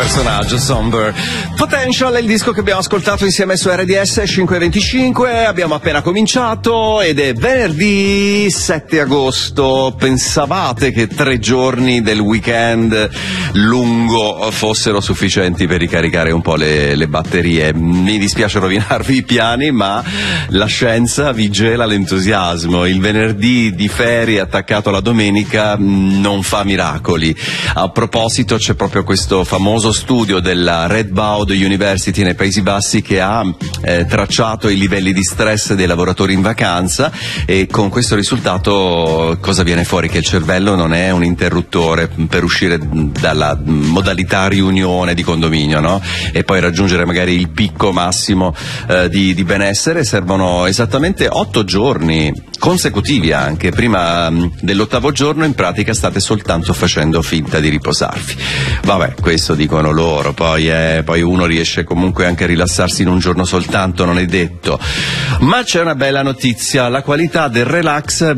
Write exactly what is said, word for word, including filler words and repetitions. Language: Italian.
personaggio, Somber. Potential è il disco che abbiamo ascoltato insieme su R D S cinque e venticinque, abbiamo appena cominciato ed è venerdì sette agosto. Pensavate che tre giorni del weekend lungo fossero sufficienti per ricaricare un po' le, le batterie? Mi dispiace rovinarvi i piani, ma la scienza vi gela l'entusiasmo. Il venerdì di ferie attaccato alla domenica non fa miracoli. A proposito, c'è proprio questo famoso studio della Radboud University nei Paesi Bassi che ha eh, tracciato i livelli di stress dei lavoratori in vacanza, e con questo risultato cosa viene fuori? Che il cervello non è un interruttore per uscire dalla modalità riunione di condominio, no? E poi raggiungere magari il picco massimo eh, di, di benessere servono esattamente otto giorni consecutivi. Anche prima mh, dell'ottavo giorno in pratica state soltanto facendo finta di riposarvi. Vabbè, questo dicono loro, poi, eh, poi uno riesce comunque anche a rilassarsi in un giorno soltanto, non è detto. Ma c'è una bella notizia: la qualità del relax